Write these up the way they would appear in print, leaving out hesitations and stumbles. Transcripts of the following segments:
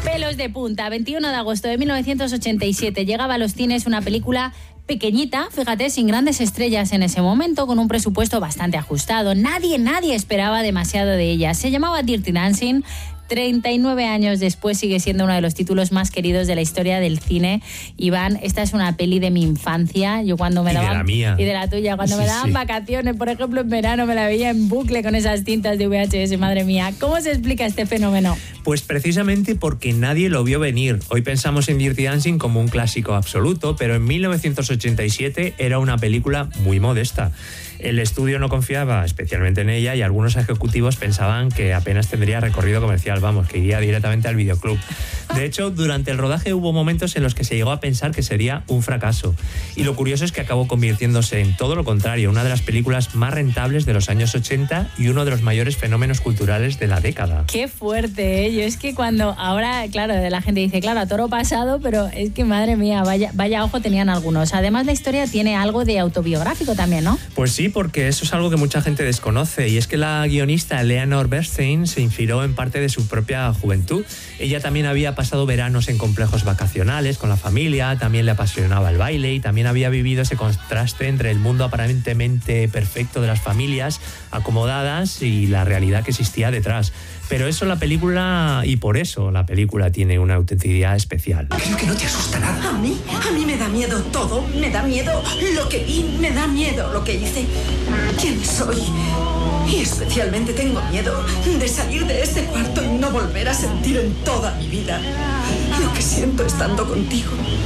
Pelos de punta, 21 de agosto de 1987. Llegaba a los cines una película pequeñita, fíjate, sin grandes estrellas en ese momento, con un presupuesto bastante ajustado. Nadie esperaba demasiado de ella. Se llamaba Dirty Dancing. 39 años después sigue siendo uno de los títulos más queridos de la historia del cine. Iván, esta es una peli de mi infancia. Yo cuando me daban, de la mía. Y de la tuya. Cuando me daban vacaciones, por ejemplo, en verano, me la veía en bucle con esas cintas de VHS, madre mía. ¿Cómo se explica este fenómeno? Pues precisamente porque nadie lo vio venir. Hoy pensamos en Dirty Dancing como un clásico absoluto, pero en 1987 era una película muy modesta. El estudio no confiaba especialmente en ella y algunos ejecutivos pensaban que apenas tendría recorrido comercial, vamos, que iría directamente al videoclub. De hecho, durante el rodaje hubo momentos en los que se llegó a pensar que sería un fracaso. Y lo curioso es que acabó convirtiéndose en todo lo contrario, una de las películas más rentables de los años 80 y uno de los mayores fenómenos culturales de la década. Qué fuerte, ¿eh? Yo es que cuando ahora, claro, la gente dice, claro, a toro pasado, pero es que madre mía, vaya ojo tenían algunos. Además, la historia tiene algo de autobiográfico también, ¿no? Pues sí, porque eso es algo que mucha gente desconoce, y es que la guionista Eleanor Bernstein se inspiró en parte de su propia juventud. Ella también había pasado veranos en complejos vacacionales con la familia, también le apasionaba el baile y también había vivido ese contraste entre el mundo aparentemente perfecto de las familias acomodadas y la realidad que existía detrás. Pero eso la película, y por eso la película tiene una autenticidad especial. Creo que no te asusta nada. A mí me da miedo todo, me da miedo lo que vi, me da miedo lo que hice, quién soy. Y especialmente tengo miedo de salir de este cuarto y no volver a sentir en toda mi vida lo que siento estando contigo.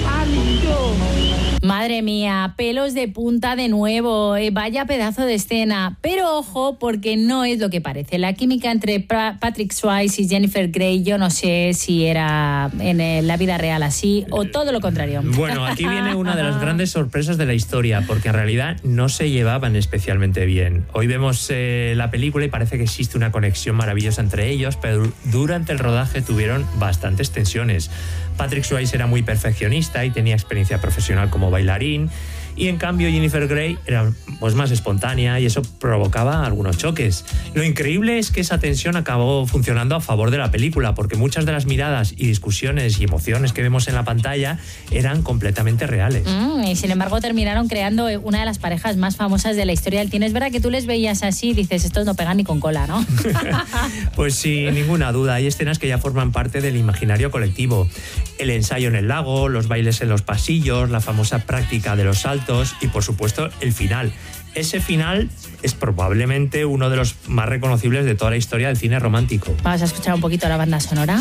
Madre mía, pelos de punta de nuevo, vaya pedazo de escena. Pero ojo, porque no es lo que parece. La química entre Patrick Swayze y Jennifer Grey, yo no sé si era en la vida real así o todo lo contrario. Bueno, aquí viene una de las grandes sorpresas de la historia, porque en realidad no se llevaban especialmente bien. Hoy vemos la película y parece que existe una conexión maravillosa entre ellos, pero durante el rodaje tuvieron bastantes tensiones. Patrick Swayze era muy perfeccionista y tenía experiencia profesional como bailarín, y en cambio Jennifer Grey era pues más espontánea y eso provocaba algunos choques. Lo increíble es que esa tensión acabó funcionando a favor de la película, porque muchas de las miradas y discusiones y emociones que vemos en la pantalla eran completamente reales. Y sin embargo terminaron creando una de las parejas más famosas de la historia del cine. Es verdad que tú les veías así y dices, estos no pegan ni con cola, ¿no? Pues sin ninguna duda, hay escenas que ya forman parte del imaginario colectivo. El ensayo en el lago, los bailes en los pasillos, la famosa práctica de los saltos y, por supuesto, el final. Ese final es probablemente uno de los más reconocibles de toda la historia del cine romántico. Vamos a escuchar un poquito la banda sonora.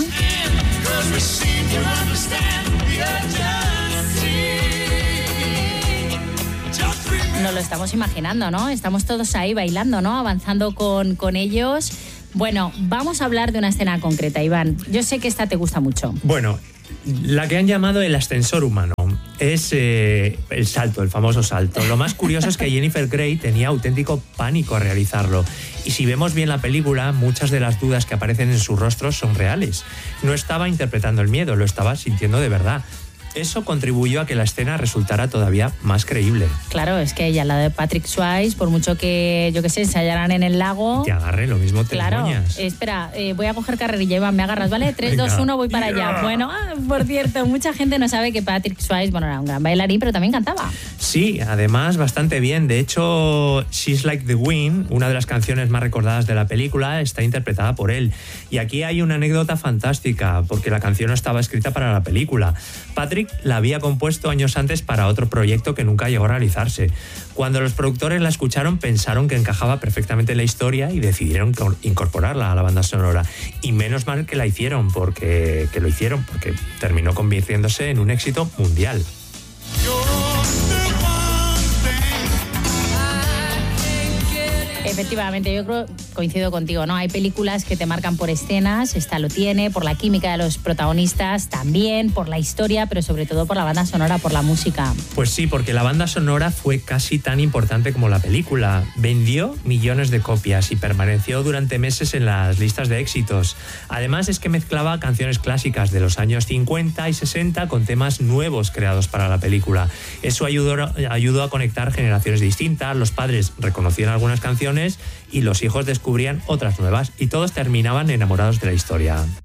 Nos lo estamos imaginando, ¿no? Estamos todos ahí bailando, ¿no? Avanzando con ellos. Bueno, vamos a hablar de una escena concreta, Iván. Yo sé que esta te gusta mucho. Bueno, la que han llamado el ascensor humano. Es el salto, el famoso salto. Lo más curioso es que Jennifer Grey tenía auténtico pánico a realizarlo. Y si vemos bien la película, muchas de las dudas que aparecen en su rostro son reales. No estaba interpretando el miedo, lo estaba sintiendo de verdad. Eso contribuyó a que la escena resultara todavía más creíble. Claro, es que ella, la de Patrick Swayze, por mucho que, yo qué sé, ensayaran en el lago... Te agarre, lo mismo te moñas. Claro, espera, voy a coger carrerilla, Iván, me agarras, ¿vale? 3, 2, 1, voy para allá. Bueno, por cierto, mucha gente no sabe que Patrick Swayze, bueno, era un gran bailarín, pero también cantaba. Sí, además bastante bien. De hecho, She's Like the Wind, una de las canciones más recordadas de la película, está interpretada por él. Y aquí hay una anécdota fantástica, porque la canción no estaba escrita para la película. Patrick la había compuesto años antes para otro proyecto que nunca llegó a realizarse. Cuando los productores la escucharon, pensaron que encajaba perfectamente en la historia y decidieron incorporarla a la banda sonora. Y menos mal que lo hicieron, porque terminó convirtiéndose en un éxito mundial. Efectivamente, yo creo, coincido contigo, ¿no? Hay películas que te marcan por escenas, esta lo tiene, por la química de los protagonistas, también por la historia, pero sobre todo por la banda sonora, por la música. Pues sí, porque la banda sonora fue casi tan importante como la película. Vendió millones de copias y permaneció durante meses en las listas de éxitos. Además es que mezclaba canciones clásicas de los años 50 y 60 con temas nuevos creados para la película. Eso ayudó a conectar generaciones distintas, los padres reconocían algunas canciones y los hijos descubrían otras nuevas y todos terminaban enamorados de la historia.